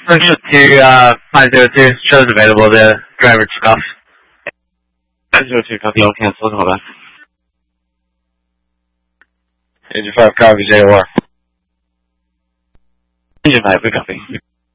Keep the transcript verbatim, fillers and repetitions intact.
Central two, uh, five zero two, shows available, the driver took off. five zero two, copy, all cancelled, hold on. Engine five, copy, J O R. Engine five, we copy.